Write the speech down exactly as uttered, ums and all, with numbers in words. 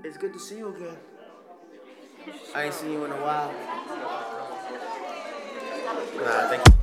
It's good to see you again. I ain't seen you in a while. Nah, thank you.